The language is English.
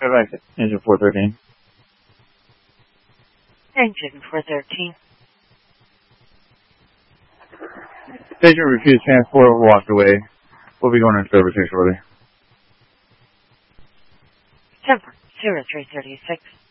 Exit. Engine 413. Engine 413. Patient refused transport, walked away. We'll be going into service here shortly. Temper 0336.